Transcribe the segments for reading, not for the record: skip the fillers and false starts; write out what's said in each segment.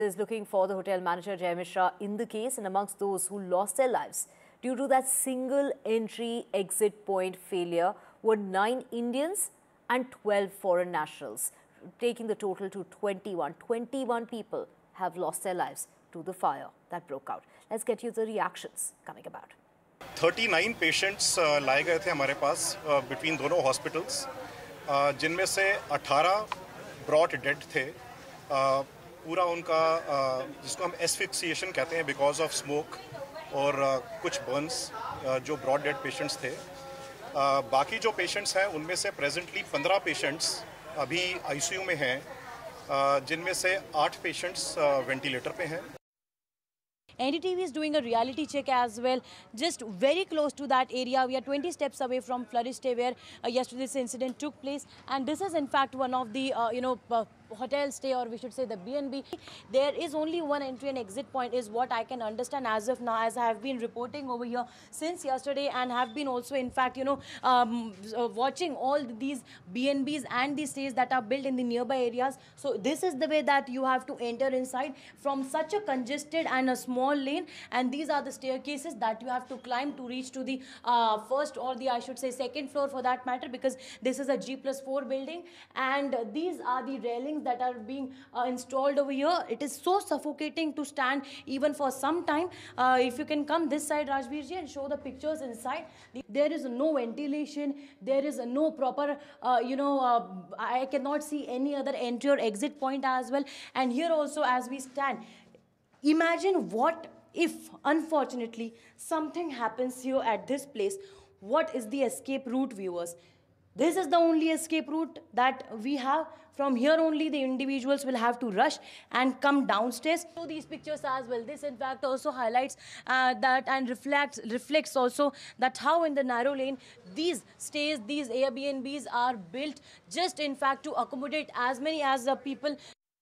Is looking for the hotel manager Jay Mishra in the case, and amongst those who lost their lives due to that single entry exit point failure were 9 Indians and 12 foreign nationals, taking the total to 21. 21 people have lost their lives to the fire that broke out. Let's get you the reactions coming about. 39 patients लाए गए थे हमारे पास between दोनों hospitals, जिनमें से 18 brought dead थे। पूरा उनका जिसको हम एस्फिक्सिएशन कहते हैं बिकॉज ऑफ स्मोक और कुछ बर्न्स जो ब्रॉड डेड पेशेंट्स थे। बाकी जो पेशेंट्स हैं उनमें से प्रेजेंटली 15 पेशेंट्स अभी आईसीयू में हैं, जिनमें से 8 पेशेंट्स वेंटिलेटर पे हैं। NDTV is doing a reality check as well, just very close to that area. We are 20 steps away from Floriste where yesterday this incident took place, and this is in fact one of the hotel stay, or we should say the B&B. There is only one entry and exit point is what I can understand as of now, as I have been reporting over here since yesterday and have been also in fact watching all these B&Bs and these stays that are built in the nearby areas. So this is the way that you have to enter inside from such a congested and a small lane, and these are the staircases that you have to climb to reach to the first, or the I should say second floor for that matter, because this is a G+4 building, and these are the railings that are being installed over here. It is so suffocating to stand even for some time. If you can come this side, Rajbir ji, and show the pictures inside. There is no ventilation, there is no proper I cannot see any other entry or exit point as well. And here also, as we stand, imagine what if unfortunately something happens here at this place. What is the escape route, viewers? This is the only escape route that we have. From here only the individuals will have to rush and come downstairs. So these pictures as well, this in fact also highlights that and reflects also that how in the narrow lane these stays, these Airbnbs are built just in fact to accommodate as many as the people.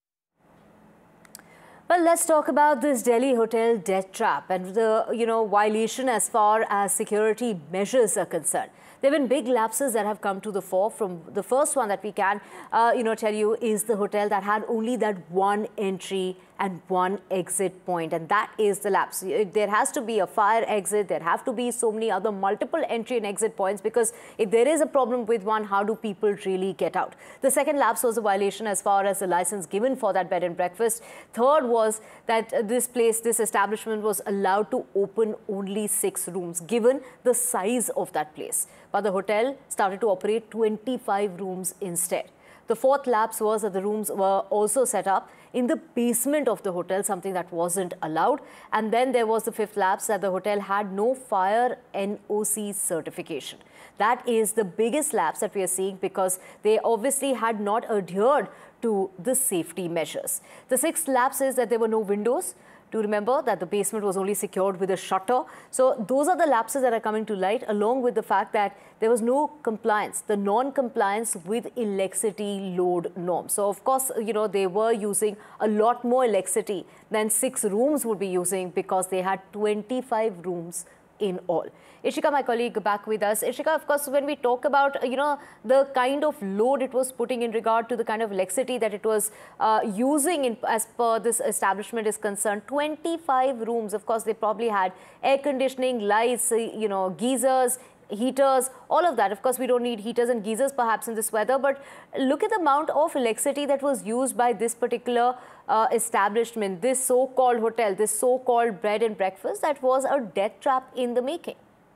Well, let's talk about this Delhi hotel death trap and the violation as far as security measures are concerned. There have been big lapses that have come to the fore. From the first one that we can tell you is the hotel that had only that one entry and one exit point, and that is the lapse. There has to be a fire exit, there have to be so many other multiple entry and exit points, because if there is a problem with one, how do people really get out? The second lapse was a violation as far as the license given for that bed and breakfast. Third was that this establishment was allowed to open only 6 rooms, given the size of that place. But the hotel started to operate 25 rooms instead. The fourth lapse was that the rooms were also set up in the basement of the hotel, something that wasn't allowed. And then there was the fifth lapse, that the hotel had no fire NOC certification. That is the biggest lapse that we are seeing, because they obviously had not adhered to the safety measures. The sixth lapse is that there were no windows. To remember that the basement was only secured with a shutter. So those are the lapses that are coming to light, along with the fact that there was no compliance, the non-compliance with electricity load norms. So of course, they were using a lot more electricity than 6 rooms would be using, because they had 25 rooms in all. Ishika, my colleague, back with us. Ishika, of course, when we talk about, the kind of load it was putting in regard to the kind of electricity that it was using as per this establishment is concerned, 25 rooms. Of course, they probably had air conditioning, lights, geysers, heaters, all of that. Of course, we don't need heaters and geysers perhaps in this weather, but look at the amount of electricity that was used by this particular establishment, this so-called hotel, this so-called bed and breakfast that was a death trap in the making.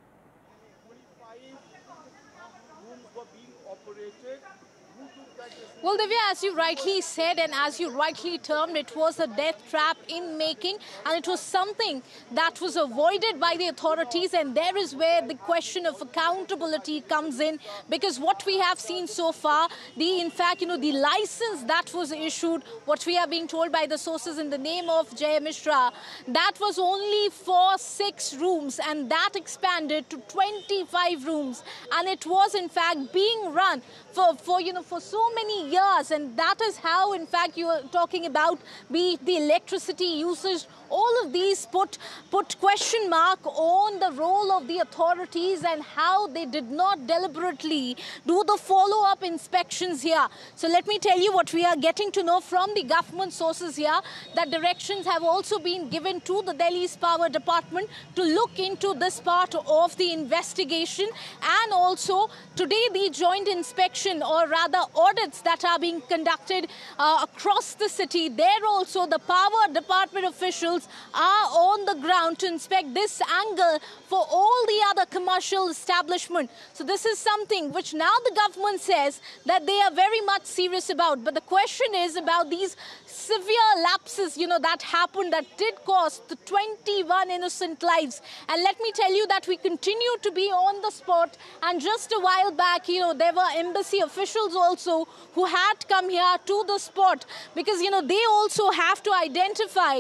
Well, Divya, as you rightly said and as you rightly termed, it was a death trap in making, and it was something that was avoided by the authorities, and there is where the question of accountability comes in, because what we have seen so far, the license that was issued, what we are being told by the sources in the name of Jay Mishra, that was only for 6 rooms, and that expanded to 25 rooms, and it was in fact being run for so many years, and that is how in fact you are talking about, be it the electricity usage all of these put question mark on the role of the authorities and how they did not deliberately do the follow-up inspections here. So let me tell you what we are getting to know from the government sources here, that directions have also been given to the Delhi's Power Department to look into this part of the investigation, and also today the joint inspection, or rather audits, that are being conducted across the city. There also the Power Department officials are on the ground to inspect this angle for all the other commercial establishment. So this is something which now the government says that they are very much serious about. But the question is about these severe lapses, that happened, that did cost the 21 innocent lives. And let me tell you that we continue to be on the spot. And just a while back, there were embassy officials also who had come here to the spot, because, they also have to identify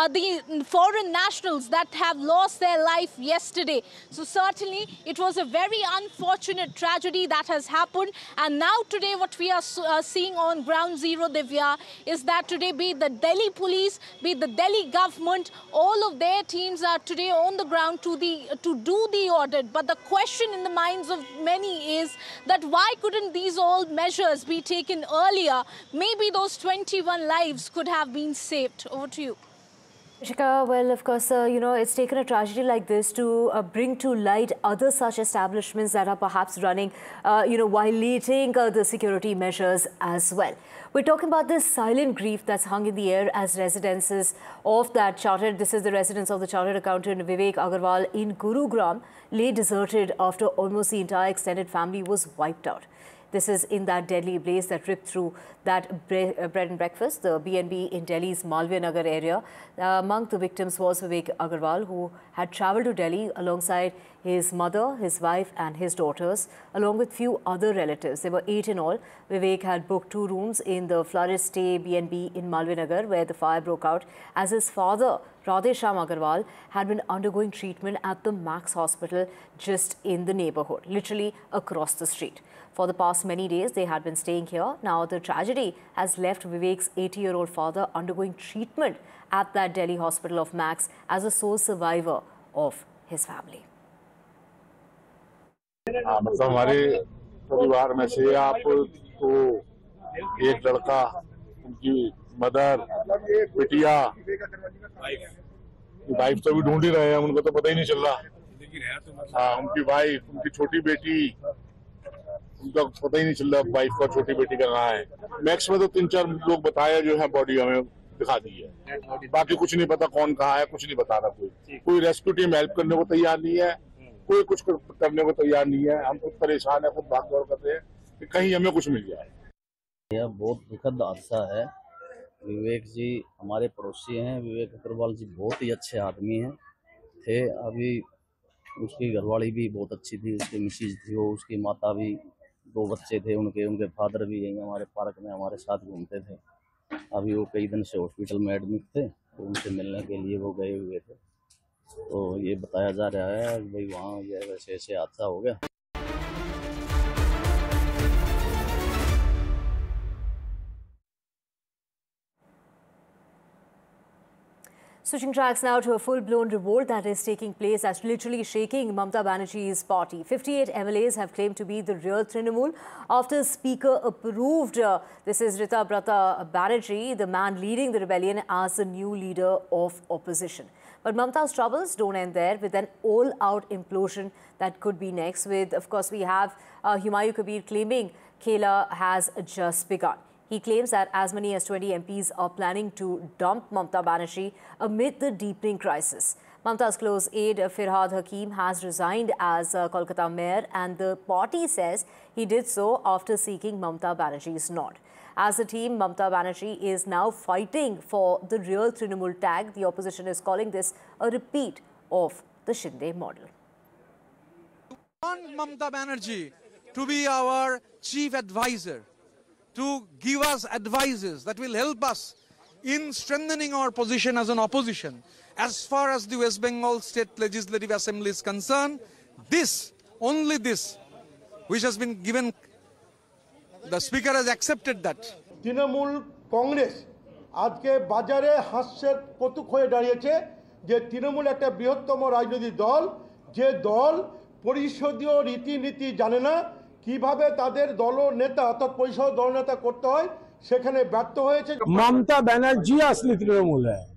the foreign nationals that have lost their life yesterday. So certainly it was a very unfortunate tragedy that has happened. And now today what we are seeing on ground zero, Divya, is that today, be it the Delhi police, be it the Delhi government, all of their teams are today on the ground to do the audit. But the question in the minds of many is that why couldn't these all measures be taken earlier? Maybe those 21 lives could have been saved. Over to you. Shika, well, of course, it's taken a tragedy like this to bring to light other such establishments that are perhaps running, violating the security measures as well. We're talking about this silent grief that's hung in the air as residences of this is the residence of the chartered accountant Vivek Agarwal in Gurugram, lay deserted after almost the entire extended family was wiped out. This is in that deadly blaze that ripped through that bread and breakfast, the B&B in Delhi's Malviya Nagar area. Among the victims was Vivek Agarwal, who had travelled to Delhi alongside his mother, his wife and his daughters, along with few other relatives. There were 8 in all. Vivek had booked 2 rooms in the Flourish Stay B&B in Malviya Nagar, where the fire broke out, as his father, Radheshyam Agarwal, had been undergoing treatment at the Max Hospital just in the neighbourhood, literally across the street. For the past many days, they had been staying here. Now, the tragedy has left Vivek's 80-year-old father undergoing treatment at that Delhi hospital of Max as a sole survivor of his family. मतलब हमारे परिवार में से आपको एक लड़का, उनकी mother, बिटिया, वाइफ तो भी ढूंढ ही रहे हैं, उनको तो पता ही नहीं चल रहा। उनकी वाइफ, उनकी छोटी बेटी, उनका पता ही नहीं चल रहा वाइफ का, छोटी बेटी का कहाँ है। मैक्स में तो 3-4 लोग बताया जो है, बॉडी हमें दिखा दी है, बाकी कुछ नहीं पता कौन कहाँ है, कुछ नहीं बता रहा। कोई रेस्क्यू टीम हेल्प करने को तैयार नहीं है, कोई कुछ करने को तैयार नहीं है। हम खुद परेशान है, खुद भाग दौड़ कर रहे हैं कि कहीं हमें कुछ मिल जाए। यह बहुत दुखद हादसा है। विवेक जी हमारे पड़ोसी हैं। विवेक अग्रवाल जी बहुत ही अच्छे आदमी थे। अभी उसकी घरवाली भी बहुत अच्छी थी, उसकी मिसेज थी, वो उसकी माता भी, 2 बच्चे थे उनके फादर भी यहीं हमारे पार्क में हमारे साथ घूमते थे। अभी वो कई दिन से हॉस्पिटल में एडमिट थे, तो उनसे मिलने के लिए वो गए हुए थे। तो ये बताया जा रहा है भाई वहाँ ये वैसे हादसा हो गया। Switching tracks now to a full-blown revolt that is taking place, that's literally shaking Mamata Banerjee's party. 58 MLAs have claimed to be the real Trinamool after Speaker approved. This is Rita Brata Banerjee, the man leading the rebellion, as the new leader of opposition. But Mamata's troubles don't end there, with an all-out implosion that could be next. With, of course, we have Humayun Kabir claiming Khela has just begun. He claims that as many as 20 MPs are planning to dump Mamata Banerjee amid the deepening crisis. Mamata's close aide Firhad Hakim has resigned as Kolkata mayor, and the party says he did so after seeking Mamata Banerjee's nod. As a team, Mamata Banerjee is now fighting for the real Trinamool tag. The opposition is calling this a repeat of the Shinde model. We want Mamata Banerjee to be our chief advisor, to give us advices that will help us in strengthening our position as an opposition. As far as the West Bengal State Legislative Assembly is concerned, only this, which has been given, the Speaker has accepted that. Trinamool Congress আজকে বাজারে হাস্যের কৌতুক হয়ে দাঁড়িয়েছে যে তৃণমূল একটা বৃহত্তম রাজনৈতিক দল, যে দল পরিষদীয় রীতিনীতি জানে না, কিভাবে তাদের দলনেতা অর্থাৎ পরিষদ দলনেতা করতে হয় সেখানে ব্যর্থ হয়েছে। ममता बनर्जी असली तृणमूल है।